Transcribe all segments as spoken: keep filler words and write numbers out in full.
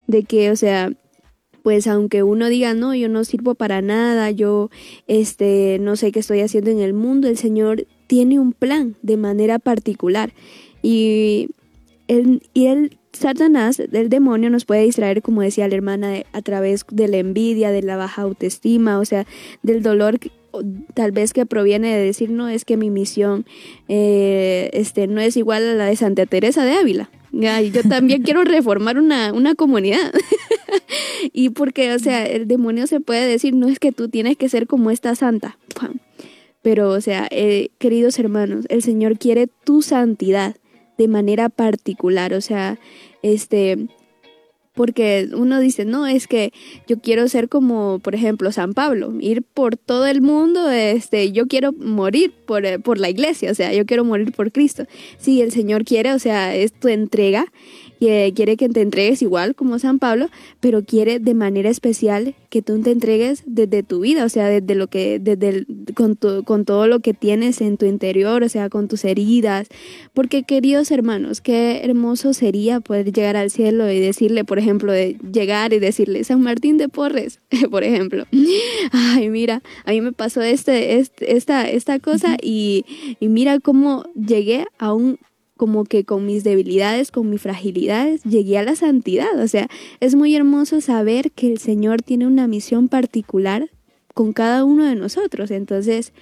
de que, o sea, pues aunque uno diga, no, yo no sirvo para nada, yo este no sé qué estoy haciendo en el mundo, el Señor tiene un plan de manera particular. Y él, y él, Satanás, el demonio, nos puede distraer, como decía la hermana, de, a través de la envidia, de la baja autoestima, o sea, del dolor que, tal vez que proviene de decir, no, es que mi misión eh, este no es igual a la de Santa Teresa de Ávila. Ay, yo también quiero reformar una, una comunidad. Y porque, o sea, el demonio se puede decir, no es que tú tienes que ser como esta santa. Pero, o sea, eh, queridos hermanos, el Señor quiere tu santidad de manera particular. O sea, este... porque uno dice, no, es que yo quiero ser como, por ejemplo, San Pablo, ir por todo el mundo, este, yo quiero morir por, por la iglesia, o sea, yo quiero morir por Cristo. Sí, el Señor quiere, o sea, es tu entrega, y quiere que te entregues igual como San Pablo, pero quiere de manera especial que tú te entregues desde tu vida, o sea, desde lo que, desde el, con, tu, con todo lo que tienes en tu interior, o sea, con tus heridas, porque queridos hermanos, qué hermoso sería poder llegar al cielo y decirle, por ejemplo, de llegar y decirle, San Martín de Porres, por ejemplo, ay, mira, a mí me pasó este, este esta, esta cosa y, y mira cómo llegué a un como que con mis debilidades, con mis fragilidades, llegué a la santidad. O sea, es muy hermoso saber que el Señor tiene una misión particular con cada uno de nosotros. Entonces,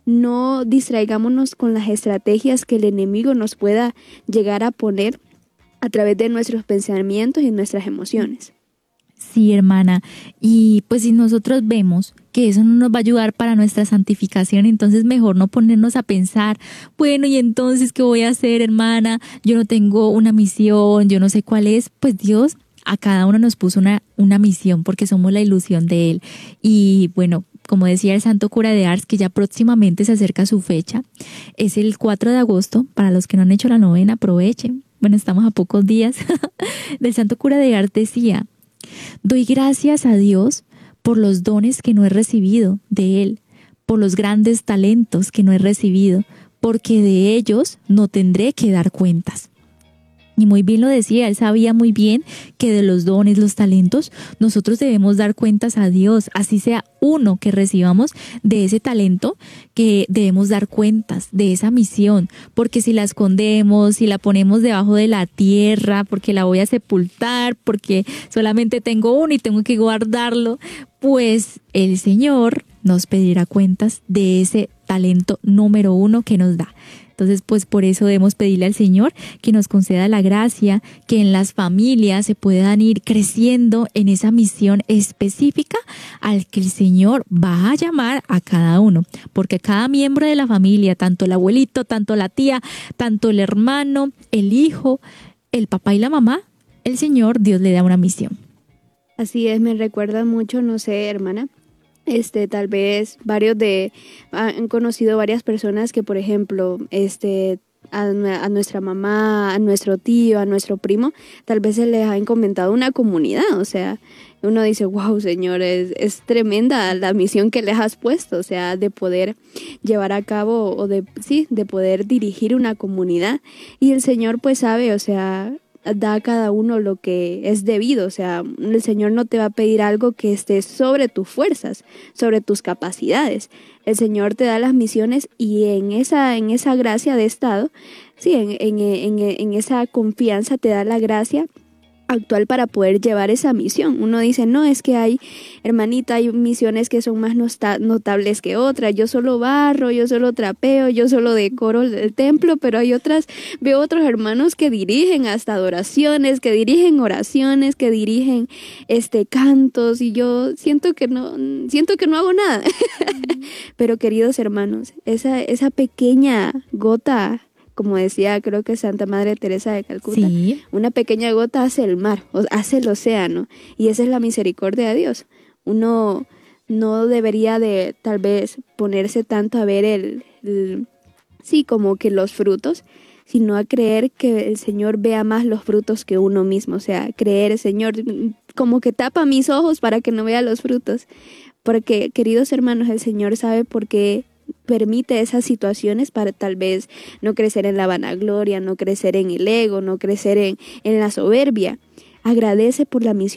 no distraigámonos con las estrategias que el enemigo nos pueda llegar a poner a través de nuestros pensamientos y nuestras emociones. Sí, hermana. Y pues si nosotros vemos que eso no nos va a ayudar para nuestra santificación, entonces mejor no ponernos a pensar, bueno, ¿y entonces qué voy a hacer, hermana? Yo no tengo una misión, yo no sé cuál es. Pues Dios a cada uno nos puso una, una misión porque somos la ilusión de Él. Y bueno, como decía el santo cura de Ars, que ya próximamente se acerca su fecha, es el cuatro de agosto. Para los que no han hecho la novena, aprovechen. Bueno, estamos a pocos días. Del santo cura de Ars decía: doy gracias a Dios por los dones que no he recibido de Él, por los grandes talentos que no he recibido, porque de ellos no tendré que dar cuentas. Y muy bien lo decía, él sabía muy bien que de los dones, los talentos, nosotros debemos dar cuentas a Dios, así sea uno que recibamos de ese talento, que debemos dar cuentas de esa misión, porque si la escondemos, si la ponemos debajo de la tierra, porque la voy a sepultar, porque solamente tengo uno y tengo que guardarlo, pues el Señor nos pedirá cuentas de ese talento número uno que nos da. Entonces, pues por eso debemos pedirle al Señor que nos conceda la gracia, que en las familias se puedan ir creciendo en esa misión específica al que el Señor va a llamar a cada uno. Porque cada miembro de la familia, tanto el abuelito, tanto la tía, tanto el hermano, el hijo, el papá y la mamá, el Señor, Dios le da una misión. Así es, me recuerda mucho, no sé, hermana, Este, tal vez varios de, han conocido varias personas que, por ejemplo, este, a, a nuestra mamá, a nuestro tío, a nuestro primo, tal vez se les ha encomendado una comunidad, o sea, uno dice, wow, Señor, es, es tremenda la misión que les has puesto, o sea, de poder llevar a cabo, o de, sí, de poder dirigir una comunidad, y el Señor pues sabe, o sea, da a cada uno lo que es debido, o sea, el Señor no te va a pedir algo que esté sobre tus fuerzas, sobre tus capacidades. El Señor te da las misiones y en esa, en esa gracia de estado, sí, en, en, en, en esa confianza te da la gracia actual para poder llevar esa misión. Uno dice, no, es que hay, hermanita, hay misiones que son más nota- notables que otras, yo solo barro, yo solo trapeo, yo solo decoro el templo, pero hay otras, veo otros hermanos que dirigen hasta adoraciones, que dirigen oraciones, que dirigen este cantos, y yo siento que no, siento que no hago nada. Pero queridos hermanos, esa, esa pequeña gota, como decía, creo que Santa Madre Teresa de Calcuta, sí, una pequeña gota hace el mar, hace el océano, y esa es la misericordia de Dios. Uno no debería de, tal vez, ponerse tanto a ver el, el sí, como que los frutos, sino a creer que el Señor vea más los frutos que uno mismo. O sea, creer, Señor, como que tapa mis ojos para que no vea los frutos. Porque, queridos hermanos, el Señor sabe por qué permite esas situaciones para tal vez no crecer en la vanagloria, no crecer en el ego, no crecer en, en la soberbia. Agradece por la misión